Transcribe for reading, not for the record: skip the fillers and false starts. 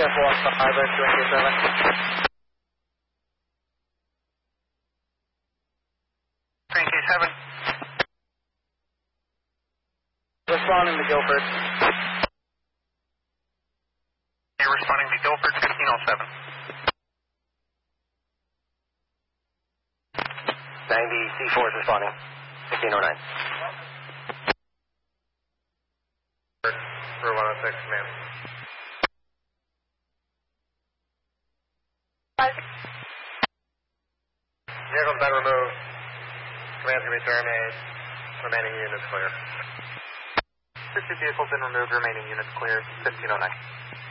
careful on 5, X-27. Train K7. Responding to Guilford. You're responding to Guilford, 1507. 90 C4 is responding, 1509. For 106, ma'am. Vehicle's been removed. Command's going to be terminated. Remaining units clear. 50 vehicles been removed, remaining units clear, 1509.